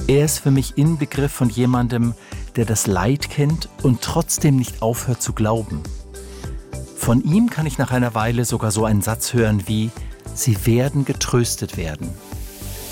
Er ist für mich Inbegriff von jemandem, der das Leid kennt und trotzdem nicht aufhört zu glauben. Von ihm kann ich nach einer Weile sogar so einen Satz hören wie: Sie werden getröstet werden.